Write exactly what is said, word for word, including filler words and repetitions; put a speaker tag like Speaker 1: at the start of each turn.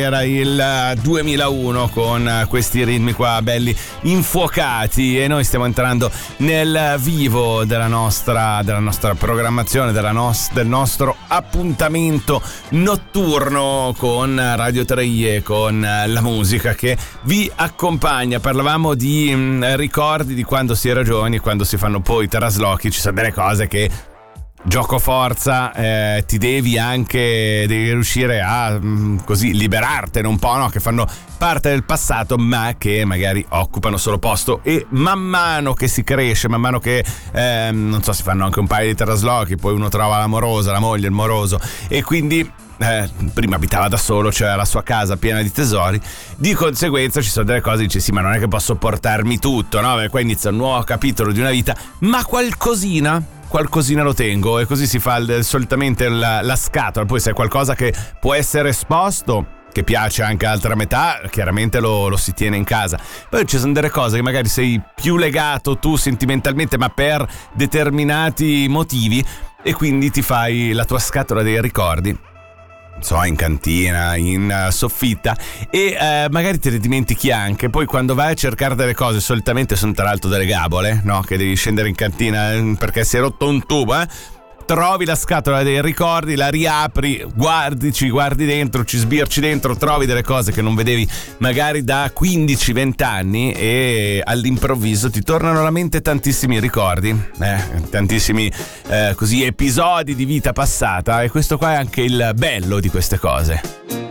Speaker 1: Era il duemilauno con questi ritmi qua belli infuocati e noi stiamo entrando nel vivo della nostra, della nostra programmazione, della nos, del nostro appuntamento notturno con Radio tre, con la musica che vi accompagna. Parlavamo di mh, ricordi di quando si era giovani, quando si fanno poi i traslochi. Ci sono delle cose che gioco forza, eh, ti devi anche devi riuscire a mh, così liberartene un po', no? Che fanno parte del passato, ma che magari occupano solo posto. E man mano che si cresce, man mano che eh, non so, si fanno anche un paio di traslochi, poi uno trova l'amorosa, la moglie, il moroso, e quindi eh, prima abitava da solo, cioè la sua casa piena di tesori. Di conseguenza ci sono delle cose che dice sì, ma non è che posso portarmi tutto, no? Perché qua inizia un nuovo capitolo di una vita, ma qualcosina qualcosina lo tengo, e così si fa il, solitamente la, la scatola. Poi se è qualcosa che può essere esposto, che piace anche all'altra metà, chiaramente lo, lo si tiene in casa. Poi ci sono delle cose che magari sei più legato tu sentimentalmente, ma per determinati motivi, e quindi ti fai la tua scatola dei ricordi, so, in cantina, in uh, soffitta, e uh, magari te le dimentichi anche. Poi quando vai a cercare delle cose, solitamente sono tra l'altro delle gabole, no? Che devi scendere in cantina perché si è rotto un tubo, eh? Trovi la scatola dei ricordi, la riapri, guardi, ci guardi dentro, ci sbirci dentro, trovi delle cose che non vedevi magari da quindici venti anni, e all'improvviso ti tornano alla mente tantissimi ricordi, eh, tantissimi eh, così episodi di vita passata, e questo qua è anche il bello di queste cose.